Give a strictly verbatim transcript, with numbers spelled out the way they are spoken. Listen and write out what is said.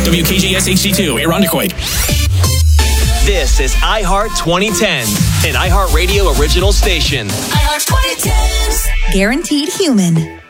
W K J S H D two, Irondequoit. This is iHeart twenty tens, an iHeartRadio original station. iHeart twenty tens. Guaranteed human.